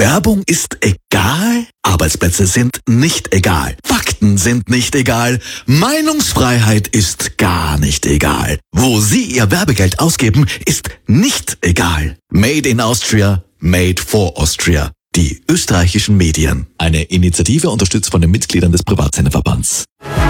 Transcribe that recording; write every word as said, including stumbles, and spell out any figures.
Werbung ist egal, Arbeitsplätze sind nicht egal, Fakten sind nicht egal, Meinungsfreiheit ist gar nicht egal. Wo Sie Ihr Werbegeld ausgeben, ist nicht egal. Made in Austria, made for Austria. Die österreichischen Medien. Eine Initiative unterstützt von den Mitgliedern des Privatsenderverbands.